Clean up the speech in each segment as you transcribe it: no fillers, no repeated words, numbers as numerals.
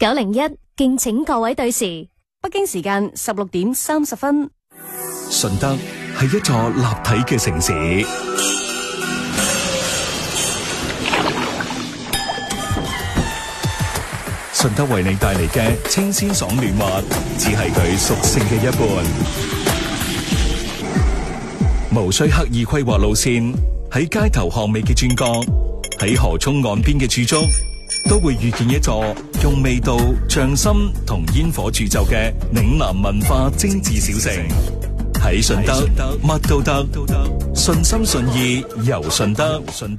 901，敬請各位對時。 北京時間16點30分。 順德係一座立體嘅城市，順德為你帶嚟嘅清鮮爽嫩滑，只係佢屬性嘅一半。無需刻意規劃路線，喺街頭巷尾嘅轉角，喺河涌岸邊嘅駐足，都會遇見一座用味道、匠心同煙火鑄就嘅嶺南文化精緻小城。喺順德，乜都得，順心順意遊順德。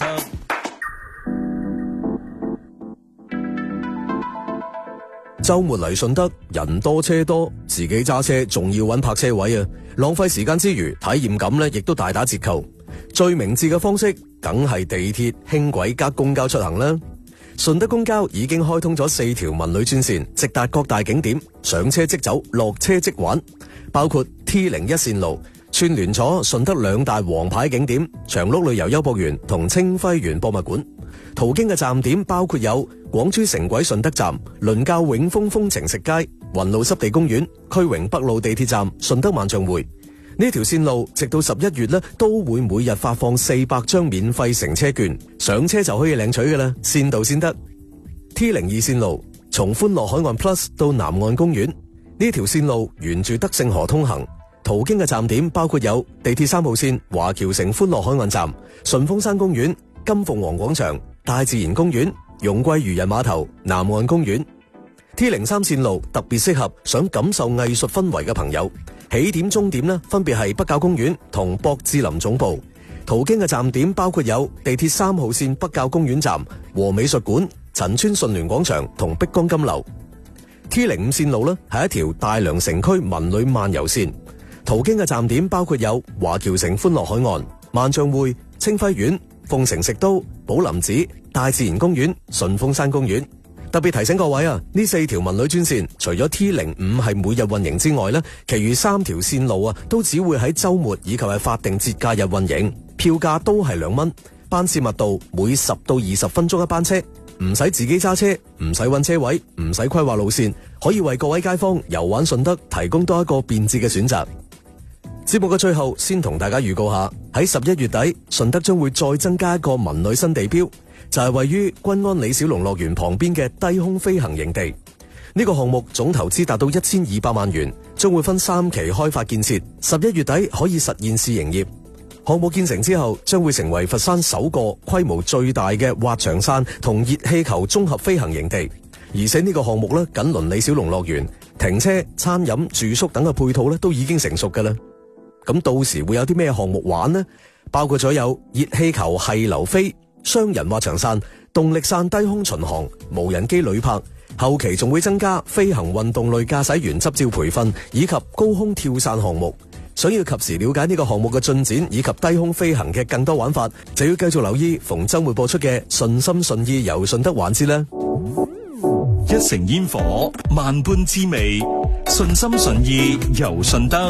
周末嚟順德，人多車多，自己揸車仲要揾泊車位啊！浪費時間之餘，體驗感呢亦都大打折扣。最明智嘅方式，梗係地鐵、輕軌加公交出行啦。順德公交已經開通咗4條文旅專線，直達各大景點，上車即走，落車即玩，包括 T01 線路，串聯咗順德2大王牌景點長鹿旅遊優博園同清暉園博物館。途經嘅站點包括有廣珠城軌順德站、倫教永豐風情食街、雲路濕地公園、區榮北路地鐵站、順德萬象匯。呢條線路直到11月呢，都會每日發放400張免費乘車券，上車就可以領取嘅啦，先到先得。T02 線路從歡樂海岸 Plus 到南岸公園，呢條線路沿住德勝河通行，途經嘅站點包括有地鐵3號線華僑城歡樂海岸站、順峰山公園、金鳳凰廣場、大自然公園、容桂漁人碼頭、南岸公園。T03 線路特別適合想感受藝術氛圍嘅朋友，起點終點呢分別係北滘公園同博智林總部。途經嘅站點包括有地鐵3號線北滘公園站、和美術館、陳村順聯廣場同碧江金樓。T05 線路呢係一條大良城區文旅漫遊線，途經嘅站點包括有華僑城歡樂海岸、萬象匯、清暉園、鳳城食都、寶林寺、大自然公園、順峰山公園。特別提醒各位啊，呢4條文旅專線除咗 T05 係每日運營之外呢，其餘3條線路啊都只會喺周末以及係法定節假日運營，票價都係2蚊，班次密度每10到20分鐘一班車，唔使自己揸車，唔使揾車位，唔使規劃路線，可以為各位街坊遊玩順德提供多一個便捷嘅選擇。節目嘅最後，先同大家預告下，喺11月底，順德將會再增加一個文旅新地標，就係位於均安李小龍樂園旁邊嘅低空飛行營地。呢個項目總投資達到1200萬元，將會分3期開發建設，11月底可以實現試營業。項目建成之後，將會成為佛山首個規模最大嘅滑翔傘同熱氣球綜合飛行營地。而且呢個項目呢，緊鄰李小龍樂園，停車、餐飲、住宿等嘅配套呢，都已經成熟㗎啦。咁到時會有啲咩項目玩呢？包括咗有熱氣球繫流飛、雙人滑翔傘、動力傘低空巡航、無人機旅泊，後期仲會增加飛行運動類駕駛員執照培訓以及高空跳傘項目。想要及時了解呢個項目嘅進展以及低空飛行嘅更多玩法，就要繼續留意逢周末播出嘅順心順意遊順德環節啦。 一城煙火，萬般滋味，順心順意遊順德。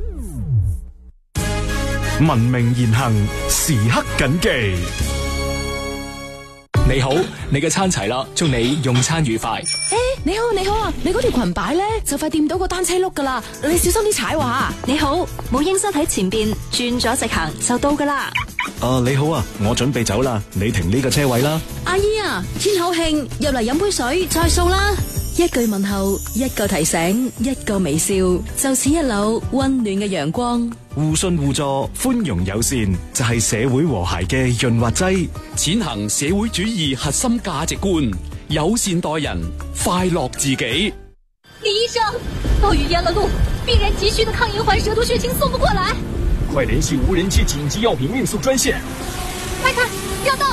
文明言行，時刻謹記。 你好，你嘅餐齊啦，祝你用餐愉快。 你好啊，你嗰條裙擺咧就快掂到個單車轆噶啦，你小心啲踩話。 你好，母嬰室喺前邊，轉咗直行就到噶啦。 你好啊，我準備走啦，你停呢個車位啦。 阿姨啊，天口慶，入嚟飲杯水再數啦。一句問候，一個提醒，一個微笑，就似一縷溫暖嘅陽光。 互信互助，寬容友善，就係社會和諧嘅潤滑劑。 踐行社會主義核心價值觀，友善待人，快樂自己。 李醫生，暴雨淹了路，病人急需的抗银環蛇毒血清送不過來， 快聯繫無人機緊急藥品運輸專線。 快看，要到！